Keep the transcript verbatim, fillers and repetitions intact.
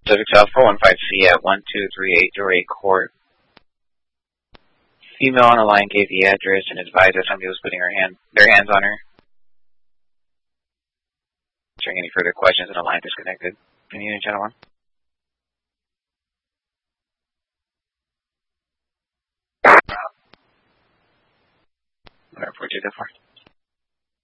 Pacific South four one five C at one two three eight zero eight Court. Female on the line gave the address and advised that somebody was putting her hand, their hands on her. Answering any further questions, and the line disconnected. Can you hear channel one? Whatever, four two four.